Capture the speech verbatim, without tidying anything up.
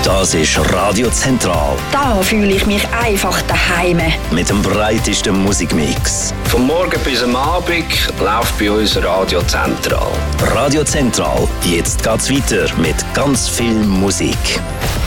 Das ist Radio Zentral. Da fühle ich mich einfach daheim. Mit dem breitesten Musikmix. Vom Morgen bis am Abend läuft bei uns Radio Zentral. Radio Zentral. Jetzt geht's weiter mit ganz viel Musik.